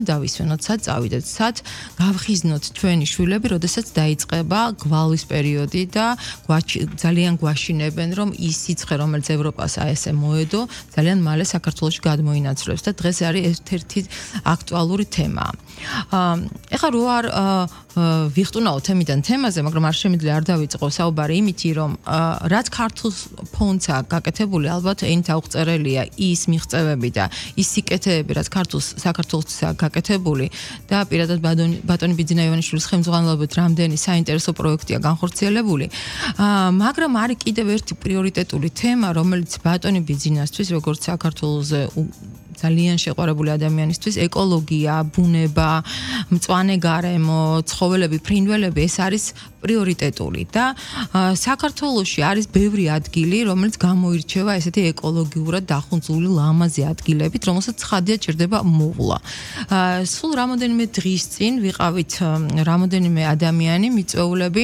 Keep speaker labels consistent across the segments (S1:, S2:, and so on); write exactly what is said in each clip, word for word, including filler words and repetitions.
S1: დავისვენოთ, სად წავიდეთ, სად გავხიზნოთ ჩვენი შვილები, როდესაც დაიწყება გვალვის პერიოდი და ძალიან გვაშინებენ, რომ ის სიცხე, რომელიც ევროპას აი ესე მოედო, ძალიან მალე საქართველოში გადმოინაცვლებს და დღეს არის ერთ-ერთი აქტუალური თემა. ეხლა რო არ ვიხტუნაოთ თემიდან თემაზე, მაგრამ არ შემიძლია არ დავიწყო საუბარი იმითი, რომ რაც ქართულ ფონდსა გაკეთებული, ალბათ ენით აუღწერელია ის მიღწევები და ის სიკეთეები, რაც ქართულ საქართველოსა გაკეთებული და პირადად ბატონი ბიძინა ივანიშვილის ხელმძღვანელობით რამდენი საინტერესო პროექტია განხორციელებული, მაგრამ არის კიდევ ერთი პრიორიტეტული თემა, რომელიც ბატონი ბიძინასთვის, როგორც საქართველოზე ძალიან შეყვარებული ადამიანისთვის, ეკოლოგია, ბუნება, მწვანე გარემო, ცხოველები, ფრინველები, ეს არის პრიორიტეტული და საქართველოში არის ბევრი ადგილი, რომელიც გამოირჩევა ესეთი ეკოლოგიურად დახუნწული ლამაზი ადგილებით, რომელსაც ცხადია ჭირდება მოვლა. სულ რამოდენიმე დღის წინ ვიყავით რამოდენიმე ადამიანი, მიწვეულები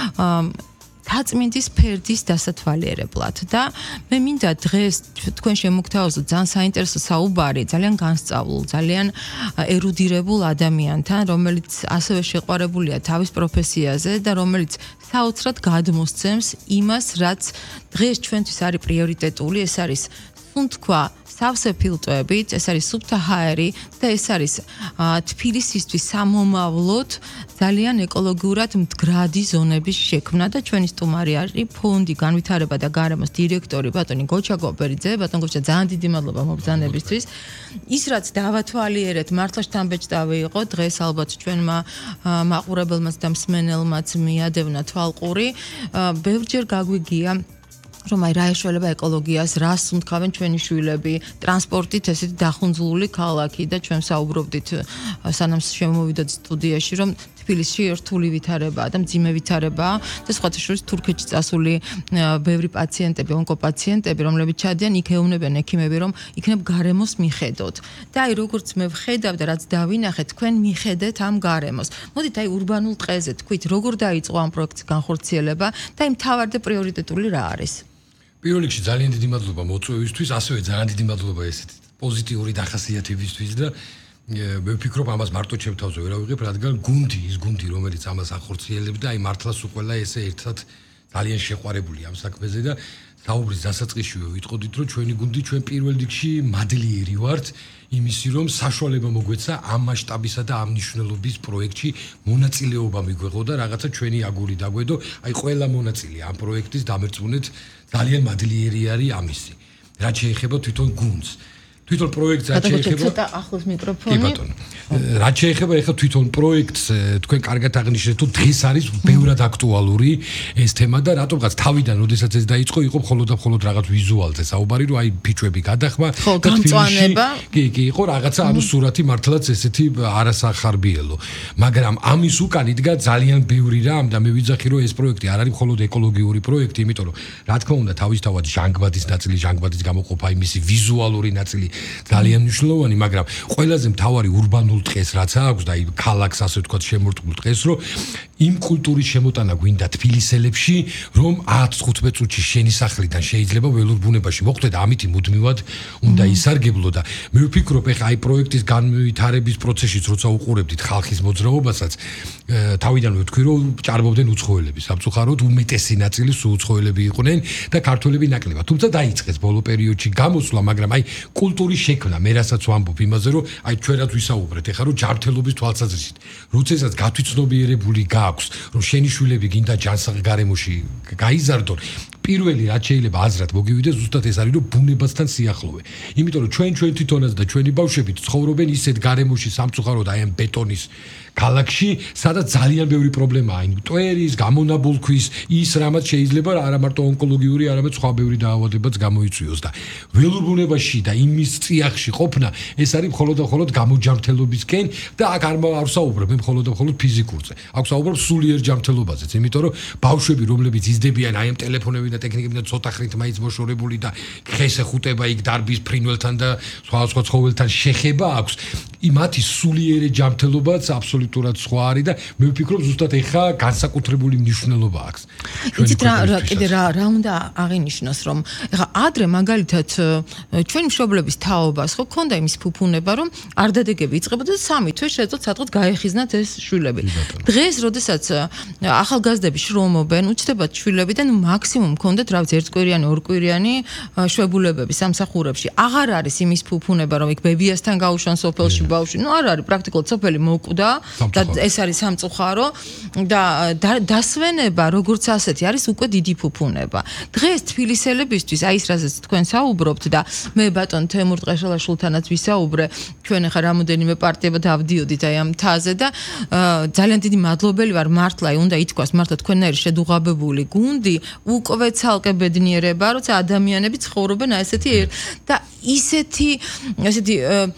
S1: თაწმინდის ფერდის დასათვალიერებლად და მე მინდა დღეს თქვენ შემოგთავაზოთ ძალიან საინტერესო საუბარი, ძალიან განსწავლულ, ძალიან ერუდირებულ ადამიანთან, რომელიც ასევე შეყვარებულია თავის პროფესიაზე და რომელიც საოცრად გადმოსცემს იმას, რაც დღეს ჩვენთვის არის პრიორიტეტული, ეს არის სუნთქვა სავსე ფილტვებით, ეს არის სუფთა ჰაერი და ეს არის თბილისისთვის სამომავლოდ ძალიან ეკოლოგიურად მდგრადი ზონების შექმნა და ჩვენი სტუმარი არის ფონდი განვითარება და გარემოს დირექტორი ბატონი გოჩა გობერიძე. ბატონ გოჩა, ძალიან დიდი მადლობა მობრძანებისთვის. ის რაც დავათვალიერეთ, მართლა შთამბეჭდავი იყო, დღეს ალბათ ჩვენმა მაყურებელმაც და მსმენელმაც მიადევნა თვალყური. ბევრჯერ გაგვიგია რომ აი რა ეშველება ეკოლოგიას, რა სუნთქავენ ჩვენი შვილები, ტრანსპორტით ესეთი დახუნძლული ქალაქი და ჩვენ საუბრობდით სანამ შემოვიდოდ სტუდიაში, რომ თბილისში რთული ვითარებაა და მძიმე ვითარებაა და სხვათა შორის თურქეთში წასული ბევრი პაციენტები, ონკოპაციენტები, რომლებიც ჩადიან, იქ ეუბნებიან ექიმები, რომ იქნებ გარემოს მიხედოთ. და აი როგორც მე ვხედავ და რაც დავინახე, თქვენ მიხედეთ ამ გარემოს. მოდით აი ურბანულ ტყეზე თქვით, როგორ დაიწყო ამ პროექტის განხორციელება და იმ მთავარ და პრიორიტეტული რა არის?
S2: პირველ რიგში ძალიან დიდი მადლობა მოწვევისთვის, ასევე ძალიან დიდი მადლობა ესეთი პოზიტიური დახასიათებისთვის და მე ვფიქრობ ამას მარტო ჩემ თავზე ვერ ავიღებ, რადგან გუნდი, ის გუნდი, რომელიც ამას ახორციელებდა, აი მართლაც უყველა ესე ერთად ძალიან შეყვარებული ამ საქმეზე და საუბრის დასაწყისშივე ვიტყოდით, რომ ჩვენი გუნდი ჩვენ პირველ რიგში მადლიერი ვართ იმისი, რომ საშუალება მოგვეცა ამ მასშტაბისა და ამ მნიშვნელობის პროექტში მონაწილეობა მიგვეღო და რაღაცა ჩვენი აგური დაგვედო, აი ყველა მონაწილე ამ პროექტის დამერწმუნეთ ძალიან მადლიერი არის ამისი. რაც შეეხება თვითონ გუნდს. თვითონ პროექტს რაც შეეხება
S1: ცოტა ახლოს მიკროფონი.
S2: კი ბატონო. რაც შეეხება ახლა თვითონ პროექტს, თქვენ კარგად აღნიშნეთ, თუ დღეს არის ბევრად აქტუალური ეს თემა და რატომღაც თავიდან, როდესაც ეს დაიწყო, იყო მხოლოდ და მხოლოდ რაღაც ვიზუალზე საუბარი, რომ აი ფიჩვები გადახმა
S1: და გამწვანება.
S2: კი, კი, იყო რაღაცა ანუ სურათი მართლაც ესეთი არასახარბიელო. მაგრამ ამის უკან იდგა ძალიან ბევრი რამ და მე ვიძახი, რომ ეს პროექტი არ არის მხოლოდ ეკოლოგიური პროექტი, იმიტომ რომ რა თქმა უნდა თავისთავად ჟანგბადის ნაწილი, ჟანგბადის გამოყოფა, იმისი ვიზუალური ნაწილი ძალიან მნიშვნელოვანი, მაგრამ ყველაზე მთავარი ურბანულ ტყეს რაც აქვს და აი ქალაქს ასე ვთქვათ შემორტყმულ ტყეს, რომ იმ კულტურის შემოტანა გვინდა თბილისელებში, რომ ათს თხუთმეტ წუთში შენი სახლიდან შეიძლება ველურ ბუნებაში მოხვდე და ამით მუდმივად უნდა ისარგებლო და მე ვფიქრობ, ეხა აი პროექტის განვითარების პროცესშიც როცა უყურებდით ხალხის მოძრაობასაც, თავიდანვე ვთქვი, რომ ჭარბობდნენ უცხოელები, სამწუხაროდ უმეტესი ნაწილი სულ უცხოელები იყვნენ და ქართველები ნაკლებად. თუმცა დაიწყეს ბოლო პერიოდში გამოსვლა, მაგრამ აი კულტურის შექმნა, მე რასაც ვამბობ იმაზე, რომ აი ჩვენ რაც ვისაუბრეთ, ეხლა რომ ჯანმრთელობის თვალსაზრისით, როდესაც გათვითცნობიერებული გაქვს, რომ შენი შვილები გინდა ჯანსაღ გარემოში გაიზარდონ, პირველი რაც შეიძლება აზრად მოგივიდეს, ზუსტად ეს არის, რომ ბუნებასთან სიახლოვე. იმიტომ რომ ჩვენ ჩვენ თვითონაც და ჩვენი ბავშვები ცხოვრობენ ისეთ გარემოში, სამწუხაროდ აი ამ ბეტონის ქალაქში, სადაც ძალიან ბევრი პრობლემაა, იმ მტვერის, გამონაბოლქვის, ის რამაც შეიძლება არა მარტო ონკოლოგიური, არამედ სხვა ბევრი დაავადებაც გამოიწვიოს და ველურ ბუნებაში და იმის წიაღში ყოფნა, ეს არის მხოლოდ და მხოლოდ გამოჯანმრთელობისკენ და აქ არ არ ვსაუბრებ, მე მხოლოდ და მხოლოდ ფიზიკურზე. აქ ვსაუბრობ სულიერ ჯანმრთელობაზეც, იმიტომ რომ ბავშვები, რომლებიც იზრდებიან აი ამ ტელეფონებიდან და ტექნიკებიდან ცოტა ხნით მაინც მოშორებული და ხეს ეხუტება იქ დარბის ფრინველთან და სხვა სხვა ცხოველთან შეხება აქვს, იმათი სულიერი ჯანმრთელობაც აბსოლუტურად სხვა არის და მე ვფიქრობ ზუსტად ეხა განსაკუთრებული მნიშვნელობა აქვს.
S1: იცით რა კიდე რა რა უნდა აღინიშნოს რომ ეხა ადრე მაგალითად ჩვენი მშობლების თაობას ხო ქონდა იმის ფუფუნება რომ არ დადეგები იწყებოდა სამი თვე შეძლოთ სადღაც გაეხიზნათ ეს შვილები. დღეს როდესაც ახალგაზრდები შრომობენ, უჩნდებათ შვილები და მაქსიმუმ ქონდათ რა ვიცი ერთკვირიანი, ორკვირიანი შვებულებები სამსახურებში. აღარ არის იმის ფუფუნება რომ იქ ბებიასთან გაუშვან სოფელში ბავშვი. ნუ არ არის პრაქტიკულად სოფელი მოკვდა და ეს არის სამწუხარო და დასვენება როგორც ასეთი არის უკვე დიდი ფუფუნება. დღეს თბილისელებისთვის აი ეს რაზეც თქვენ საუბრობთ და მე ბატონ თემურ ტყეშელაშვილთანაც ვისაუბრე, ჩვენ ახლა რამოდენიმე პარტიებად ავდიოდით აი ამ თაზე და ძალიან დიდი მადლობელი ვარ მართლა, აი უნდა ითქვას მართლა თქვენნაირი შედუღაბებული გუნდი უკვე ცალკე ბედნიერება, როცა ადამიანები ცხოვრობენ აი ესეთი და ისეთი ესეთი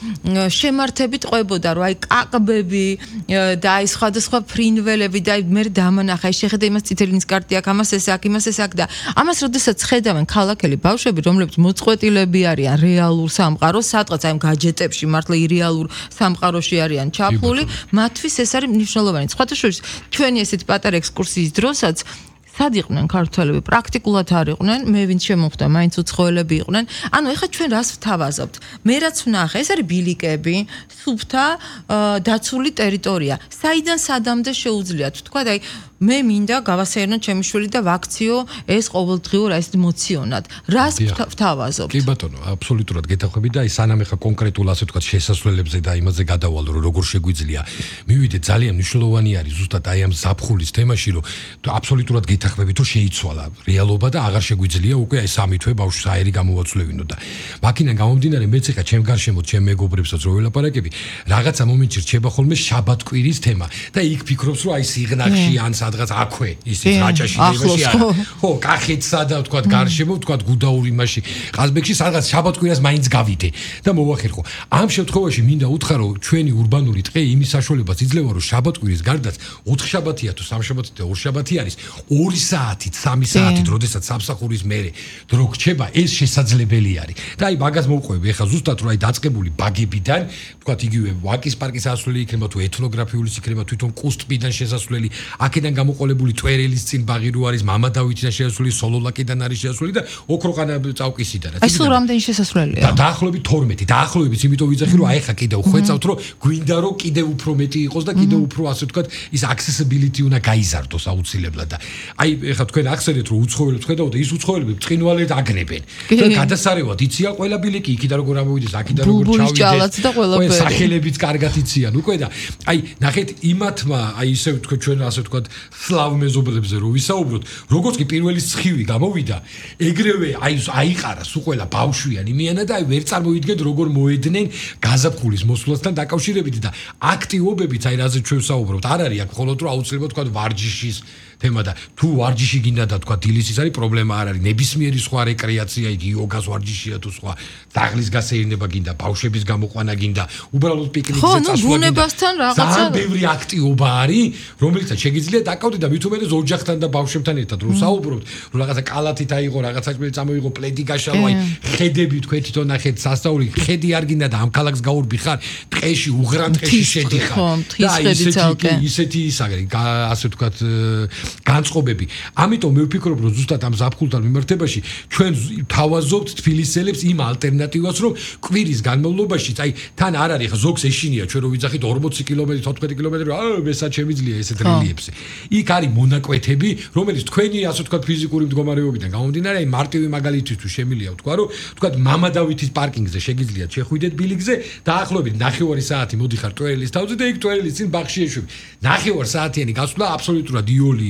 S1: შემართებით ყვებოდა რომ აი კაკბები და აი სხვადასხვა ფრინველები და აი მე დამანახა აი შეხედა იმას წითელი ნისკარტი აქვს, ამას ეს აქვს, იმას ეს აქვს და ამას როდესაც ხედავენ ქალაქელი ბავშვები, რომლებიც მოწყვეტილები არიან რეალურ სამყაროს, სადღაც აი ამ გაჯეტებში მართლა ირეალურ სამყაროში არიან ჩაფლული, მათთვის ეს არის მნიშვნელოვანი. სხვათა შორის ჩვენი ესეთ პატარა ექსკურსიის დროსაც სად იყვნენ ქართველები? პრაქტიკულად არ იყვნენ, მე ვინც შემოხვდა, მაინც უცხოელები იყვნენ. ანუ ეხლა ჩვენ რას ვთავაზობთ? მე რაც ვნახე, ეს არის ბილიკები, სუფთა დაცული ტერიტორია. საიდან სადამდე შეუძლიათ? თქვა და აი მე მინდა გავასაერნო ჩემი შვილი და ვაქციო ეს ყოველდღიურ ეს მოციონად. რას ვთავაზობთ?
S2: კი ბატონო, აბსოლუტურად გეთანხმები და აი სანამ ეხა კონკრეტულ ასე ვთქვათ შესასვლელებზე და იმაზე გადავალ რომ როგორ შეგვიძლია მივიდე ძალიან მნიშვნელოვანი არის ზუსტად აი ამ ზაფხულის თემაში რომ აბსოლუტურად გეთანხმებით რომ შეიცვალა რეალობა და აღარ შეგვიძლია უკვე აი სამი თვე ბავშვს აერი გამოვაცვლევინო და მაქინან გამომდინარე მეც ეხა ჩემ გარშემოთ ჩემ მეგობრებსაც რო ველაპარაკები რაღაცა მომენტში რჩება ხოლმე შაბათ-კვირის თემა და იქ ფიქრობს რომ აი სიღნაღში ან სადღაც აქვე ისიც რაჭაში იმაში არა ხო კახეთსა და ვთქვათ გარშემო ვთქვათ გუდაურ იმაში ყაზბეგში სადღაც შაბათ-კვირას მაინც გავიდე და მოვახერხო ამ შემთხვევაში მინდა უთხრა რომ ჩვენი ურბანული ტყე იმის საშუალებას იძლევა რომ შაბათ-კვირის გარდაც ოთხ შაბათია თუ სამ შაბათი და ორ შაბათი არის ორი საათით სამი საათით როდესაც სამსახურის მერე დრო გრჩება ეს შესაძლებელი არის და აი მაგას მოვყვები ეხლა ზუსტად რომ აი დაწყებული ბაგებიდან ვთქვათ იგივე ვაკის პარკის ასვლელი იქნება თუ ეთნოგრაფიულის იქნება თვითონ კუსტბიდან შესასვლელი აქედან გამოყოლებული ტვერელის წინ ბაღი რო არის მამა დავითიდან შესასვლელი სოლოლაკიდან არის შესასვლელი და ოქროხანა წავკისიდან
S1: აი სულ რამდენი შესასვლელია
S2: და დაახლოებით თორმეტი დაახლოებით იმიტომ ვიძახი რომ აი ხა კიდე უხვეწავთ რომ გვინდა რომ კიდე უფრო მეტი იყოს და კიდე უფრო ასე ვთქვათ ის accessibility უნდა გაიზარდოს აუცილებლად და აი ეხლა თქვენ ახსენეთ რომ უცხოელებს ხედავთ და ის უცხოელები ბრწყინვალედ აგნებენ და გადასარევად იციან ყველა ბილიკი იქიდან როგორ ამოვიდეს აქიდან როგორ ჩავიდეს
S1: და ყველაფერი
S2: სახელებიც კარგად იციან უკვე და აი ნახეთ იმათმა აი ისე თქვენ ჩვენ ასე ვთქვათ სლავ მეზობლებზე რო ვისაუბროთ როგორც კი პირველი სხივი გამოვიდა ეგრევე აი აიყარა სულ ყველა ბავშვიან იმიანა და აი ვერ წარმოვიდგეთ როგორ მოედნენ გაზაფხულის მოსვლასთან დაკავშირებით და აქტივობებით აი რაზე ჩვენ ვსაუბრობთ არ არის აქ მხოლოდ რომ აუცილებლად ვთქვათ ვარჯიშის თემა და თუ ვარჯიში გინდა და თქვა დილისის არის პრობლემა არ არის ნებისმიერი სხვა რეკრეაცია იგი იოგას ვარჯიშია თუ სხვა დაღლის გასეირნება გინდა ბავშვების გამოყვანა გინდა უბრალოდ პიკნიკზე წასვლა გინდა ძალიან ბევრი აქტივობა არის რომელიცაც შეგიძლიათ დაკავდეთ და მით უმეტეს ოჯახთან და ბავშვებთან ერთად რომ საუბრობთ რომ რაღაცა კალათით აიღო რაღაცა წამოიღო პლედი გაშალო აი ხედები თქვენ თვითონ ნახეთ სასწაული ხედი არ გინდა და ამ ქალაქს გაურბი ხარ ტყეში უღრან ტყეში შედიხარ და ისეთი ისეთი ის არის ასე ვთქვათ განწყობები. ამიტომ მე ვფიქრობ, რომ ზუსტად ამ ზაფხულთან მიმართებაში ჩვენ თავაზობთ თბილისელებს იმ ალტერნატივას, რომ კვირის განმავლობაში, აი, თან არ არის, ხა ზოგს ეშინია, ჩვენ რო ვიძახით ორმოცი კილომეტრი, თოთხმეტი კილომეტრი, აა, მესაც შემიძლია ესეთ რელიეფზე. იქ არის მონაკვეთები, რომელიც თქვენი, ასე ვთქვათ, ფიზიკური მდგომარეობიდან გამომდინარე, აი, მარტივი მაგალითი თუ შემიძლია ვთქვა, რომ ვთქვათ, მამა დავითის პარკინგზე შეგიძლიათ შეხვიდეთ ბილიკზე, დაახლოებით ნახევარი საათი მოდიხარ ტვერელის თავზე და იქ ტვერელის წინ ბაღში ეშვები. ნახევარ საათიანი გასვლა აბსოლუტურად იოლი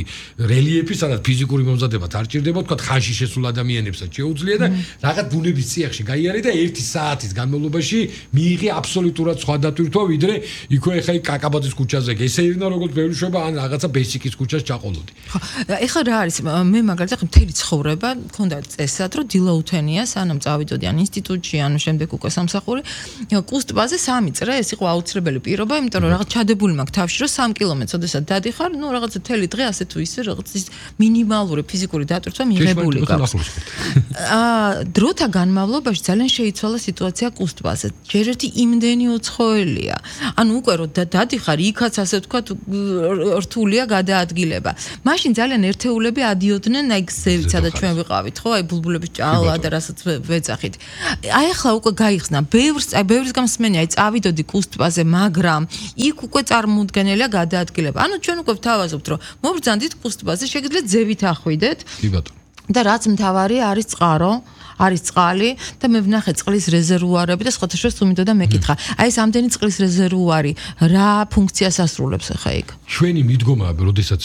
S2: რელიეფი, სადაც ფიზიკური მომზადება არ ჭირდება, თქვა ხანში შესულ ადამიანებსაც შეუძლია და რაღაც ბუნების წიაღში გაიარე და ერთი საათის განმავლობაში მიიღე აბსოლუტურად სხვა დატვირთვა, ვიდრე იქვე ხა კაკაბაძის ქუჩაზე გესეირნა როგორც ბევრი შვება ან რაღაცა ბესიკის ქუჩას ჩაყოლოდი.
S1: ხო, ეხლა რა არის? მე მაგალითად მთელი ცხოვრება მქონდა წესად, რომ დილაუთენია, სანამ წავიდოდი ან ინსტიტუტში, ან შემდეგ უკვე სამსახური, კუსტბაზე სამი წრე ეს იყო აუცილებელი პირობა, იმიტომ რომ რაღაც ჩადებული მაქვს თავში, რომ სამი კილომეტრს ოდესაც დადიხარ, ნუ რაღაცა მთელი დღე ასე თუ ისე რაღაც ის მინიმალური ფიზიკური დატვირთვა მიღებული გაქვს. აა დროთა განმავლობაში ძალიან შეიცვალა სიტუაცია კუსტბაზე. ჯერ ერთი იმდენი უცხოელია. ანუ უკვე რომ დადიხარ, იქაც ასე ვთქვათ რთულია გადაადგილება. მაშინ ძალიან ერთეულები ადიოდნენ აი გზებით, სადაც ჩვენ ვიყავით, ხო, აი ბულბულების ჭალა და რასაც ვეძახით. აი ახლა უკვე გაიხსნა, ბევრს, აი ბევრის გამსმენია, აი წავიდოდი კუსტბაზე, მაგრამ იქ უკვე წარმოუდგენელია გადაადგილება. ანუ ჩვენ უკვე ვთავაზობთ, რომ მობრძანდით კუსტბაზე, შეგიძლიათ ზევით ახვიდეთ.
S2: კი ბატონო.
S1: და რაც მთავარი არის წყარო, არის წყალი და მე ვნახე წყლის რეზერვუარები და სხვათა შორის უმიდოდა მეკითხა. აი ეს ამდენი წყლის რეზერვუარი რა ფუნქციას ასრულებს ახლა იქ?
S2: ჩვენი მიდგომაა, როდესაც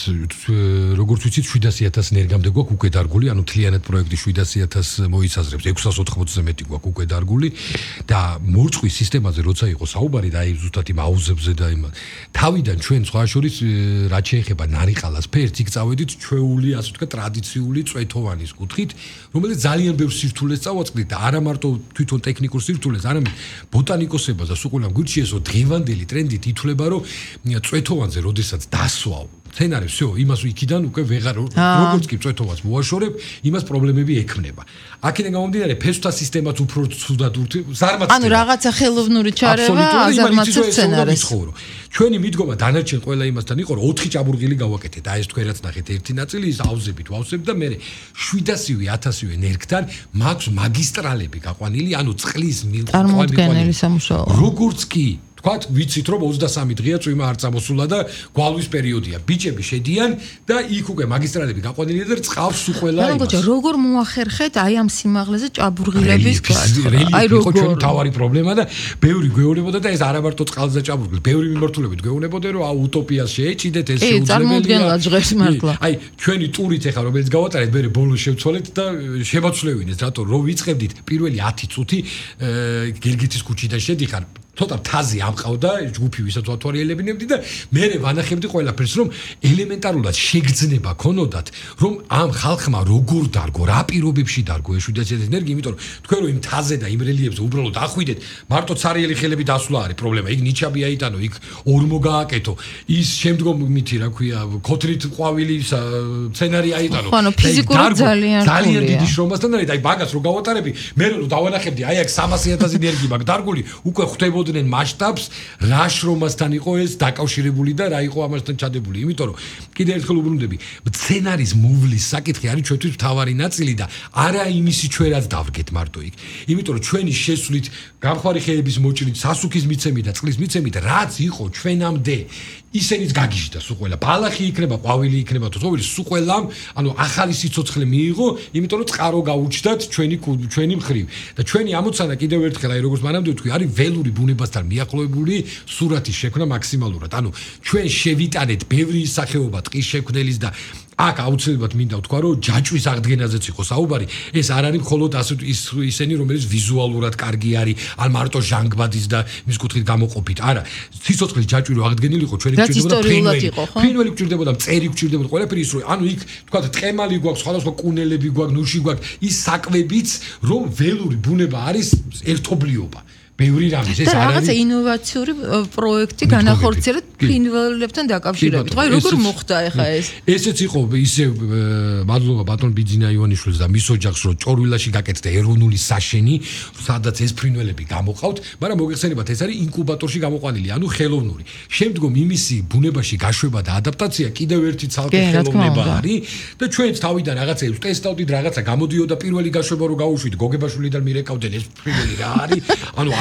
S2: როგორც ვიცით შვიდასი ათასი ნერგამდე გვაქვს უკვე დარგული, ანუ თლიანად პროექტი შვიდასი ათასს მოიცაზრებს, ექვსას ოთხმოცზე მეტი გვაქვს უკვე დარგული და მორწყვი სისტემაზე როცა იყო საუბარი და აი ზუსტად იმ აუზებზე და იმ თავიდან ჩვენ სხვა შორის რაც შეეხება ნარიყალას ფერს იქ წავედით ჩვეული, ასე ვთქვათ, ტრადიციული წვეთოვანის კუთხით, რომელიც ძალიან ბევრ სირთულეს წავაწყდით და არა მარტო თვითონ ტექნიკურ სირთულეს, არამედ ბოტანიკოსებსა და სულ ყველა გვირჩი ესო დღევანდელი ტრენდით ითვლება, რომ წვეთოვანზე როდესაც დასვავ სცენარი, всё, იმას იქიდან უკვე ვეღარ როგორც კი წვეთოვანს მოაშორებ, იმას პრობლემები ექმნება. აქედან გამომდინარე, ფესვთა სისტემაც უფრო ცუდად ზარმაცდება.
S1: ანუ რაღაცა ხელოვნური ჩარევა აზარმაცებს სცენარეს.
S2: ჩვენი მიდგომა დანარჩენ ყველა იმასთან იყო, რომ ოთხი ჭაბურღილი გავაკეთეთ. აი ეს თქვენ რაც ნახეთ, ერთი ნაწილი ის აუზებით ვავსებ და მე შვიდასივე ათასივე ნერგთან მაქვს მაგისტრალები გაყვანილი, ანუ წყლის
S1: წარმოუდგენელი სამუშაო.
S2: როგორც კი თქვათ, ვიცით რომ ოცდასამი დღეა წვიმა არ წამოსულა და გვალვის პერიოდია. ბიჭები შედიან და იქ უკვე მაგისტრალები გაყვანილია და წყავს უყველა იმას.
S1: ანუ როგორ მოახერხეთ აი ამ სიმაღლეზე ჭაბურღილების გასვლა?
S2: აი როგორ იყო ჩვენი თავარი პრობლემა და ბევრი გვეუბნებოდა და ეს არა მარტო წყალზე ჭაბურღილი, ბევრი მიმართულებით გვეუბნებოდნენ რომ აუ утоპიას შეეჭიდეთ, ეს
S1: შეუძლებელია. კი, წარმოუდგენლად ჟღერს მართლა.
S2: აი ჩვენი ტურით ახლა რომელიც გავატარეთ, მე ბოლოს შევცვალეთ და შემოწლევინეს, რატო რო ვიწყებდით პირველი ათი წუთი გერგეთის ქუჩიდან შედიხარ ცოტა თაზი ამყავდა ჯგუფი ვისაც ვათვალიერებინებდი და მე ვანახებდი ყველაფერს რომ ელემენტარულად შეგრძნება ქონოდათ რომ ამ ხალხმა როგორ დარგო რა პირობებში დარგო ეშვიდასი ათასი ენერგია იმიტომ რომ თქვენ რომ იმ თაზე და იმ რელიეფზე უბრალოდ ახვიდეთ მარტო ცარიელი ხელები დასვლა არის პრობლემა იქ ნიჩაბი აიტანო იქ ორმო გააკეთო ის შემდგომითი რა ქვია ქოთრით ყვავილი სცენარი აიტანო
S1: ანუ ფიზიკურად ძალიან
S2: ძალიან დიდი შრომასთან არის აი ბაგას რო გავატარები მე რო დავანახებდი აი აქ სამასი ათასი ენერგია მაქვს დარგული უკვე ხვდებოდნენ მასშტაბს რა შრომასთან იყო ეს დაკავშირებული და რა იყო ამასთან ჩადებული იმიტომ რომ კიდე ერთხელ უბრუნდები სცენარის მოვლის საკითხი არის ჩვენთვის მთავარი ნაწილი და არა იმისი ჩვენ რაც დავდგეთ მარტო იქ იმიტომ რომ ჩვენი შესვლით გამხარი ხეების მოჭრით სასუქის მიცემით და წყლის მიცემით რაც იყო ჩვენამდე ისენიც გაგიჟდა სულ ყველა ბალახი იქნება ყვავილი იქნება თუ ყოველი სულ ყველამ ანუ ახალი სიცოცხლე მიიღო იმიტომ რომ წყარო გაუჩნდათ ჩვენი ჩვენი მხრივ და ჩვენი ამოცანა კიდევ ერთხელ აი როგორც მანამდე ვთქვი არის ველური ბუნებასთან მიახლოებული სურათის შექმნა მაქსიმალურად ანუ ჩვენ შევიტანეთ ბევრი სახეობა ტყის შექმნელის და აქ აუცილებლად მინდა ვთქვა რომ ჯაჭვის აღდგენაზეც იყო საუბარი ეს არ არის მხოლოდ ასე ის ისენი რომელიც ვიზუალურად კარგი არის ან მარტო ჟანგბადის და მის კუთხით გამოყოფით არა სიცოცხლის ჯაჭვი რო აღდგენილიყო ჩვენი გჭირდებოდა ფრინველი ფრინველი გჭირდებოდა წერი გჭირდებოდა ყველაფერი ის რო ანუ იქ თქვა ტყემალი გვაქვს სხვადასხვა კუნელები გვაქვს ნუში გვაქვს ის საკვებიც რომ ველური ბუნება არის ერთობლიობა ბევრი რამის ეს არის
S1: რაღაცა ინოვაციური პროექტი განახორციელეთ ფრინველებთან დაკავშირებით. აი როგორ მოხდა ახლა ეს?
S2: ესეც იყო ისე მადლობა ბატონ ბიძინა ივანიშვილს და მის ოჯახს რომ ჭორვილაში გაკეთდა ეროვნული საშენი, სადაც ეს ფრინველები გამოყავთ, მაგრამ მოგეხსენებათ ეს არის ინკუბატორში გამოყვანილი, ანუ ხელოვნური. შემდგომ იმისი ბუნებაში გაშვება და ადაპტაცია კიდევ ერთი ცალკე ხელოვნება არის და ჩვენც თავიდან რაღაცეებს ტესტავდით, რაღაცა გამოდიოდა პირველი გაშვება რომ გაუშვით გოგებაშვილიდან მირეკავდნენ ეს ფრინველი რა არის? ანუ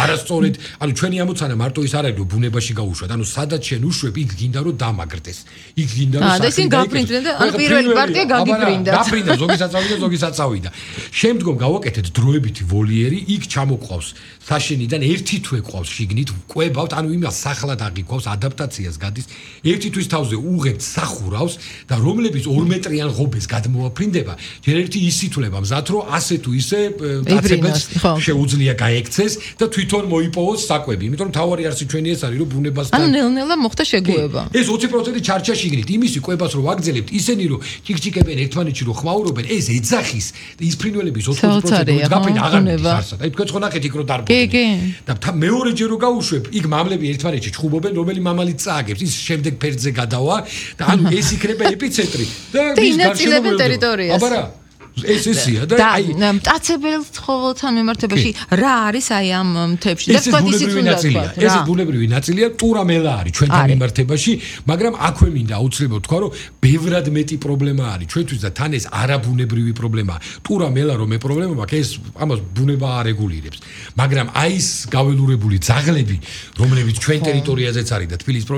S2: არასწორად, ანუ ჩვენი ამოცანა მარტო ის არ არის, რომ ბუნებაში გაუშვათ, ანუ სადაც შენ უშვებ, იქ გინდა რომ დამაგრდეს. იქ გინდა რომ
S1: და ისინი გაფრინდნენ და ან პირველი პარტია გაგიფრინდა.
S2: გაფრინდა, ზოგი საწავიდა, ზოგი საწავიდა. შემდგომ გავაკეთეთ დროებითი ვოლიერი, იქ ჩამოყვავს საშენიდან ერთი თვე ყავს შიგნით, ყვებავთ, ანუ იმას სახლად აღიქვავს, ადაპტაციას გადის. ერთი თვის თავზე უღებთ სახურავს და რომლებიც ორ მეტრიან ღობეს გადმოაფრინდება, ჯერ ერთი ისითვლება მზად, რომ ასე თუ ისე დაცებებს შეუძლია გაექცეს და თვითონ მოიპოვოს საკვები. იმიტომ რომ თავარი არსი ჩვენი ეს არის, რომ ბუნებასთან
S1: ანუ ნელ-ნელა მოხდა შეგუება.
S2: ეს ოცი პროცენტი ჩარჩა შიგნით, იმისი ყვებას რომ ვაგრძელებთ, ისენი რომ ჭიქჭიქებენ ერთმანეთში რომ ხმაურობენ, ეს ეძახის ის ფრინველების ოცდაოთხ პროცენტი გაფრინ აღარ მიდის არსად. აი თქვენ ხო ნახეთ იქ რომ დარბობენ. და მეორეჯერ რო გაუშვებ, იქ მამლები ერთმანეთში ჩხუბობენ, რომელიც მამალიც წააგებს, ის შემდეგ ფერდზე გადავა და ანუ ეს იქნება ეპიცენტრი და
S1: მის გარშემო ტერიტორიას.
S2: აბა რა ეს ესია და
S1: აი მტაცებელ ცხოველთან მიმართებაში რა არის აი ამ მთებში და თქვა ისიც უნდა თქვა
S2: ეს ბუნებრივი ნაწილია ტურამელა არის ჩვენთან მიმართებაში მაგრამ აქვე მინდა აუცილებლად თქვა რომ ბევრად მეტი პრობლემა არის ჩვენთვის და თან ეს არაბუნებრივი პრობლემაა ტურამელა რომ მე პრობლემა მაქვს ეს ამას ბუნება არ რეგულირებს მაგრამ აი ეს გაველურებული ძაღლები რომლებიც ჩვენ ტერიტორიაზეც არის და თბილისის